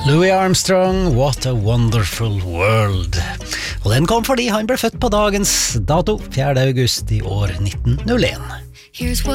Louis Armstrong, What a Wonderful World. Og den kom fordi han ble født på dagens dato, 4. august i år 1901.